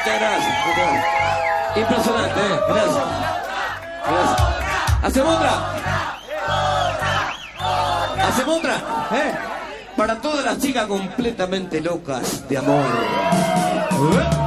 Muchas gracias. Impresionante, gracias. Hacemos otra, para todas las chicas completamente locas de amor.